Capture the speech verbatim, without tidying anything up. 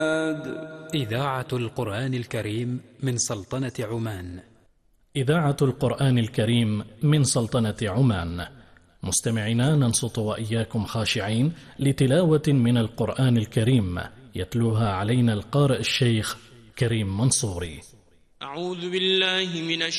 إذاعة القرآن الكريم من سلطنة عمان. إذاعة القرآن الكريم من سلطنة عمان. مستمعينا، ننصت وإياكم خاشعين لتلاوة من القرآن الكريم يتلوها علينا القارئ الشيخ كريم منصوري. أعوذ بالله من الشيطان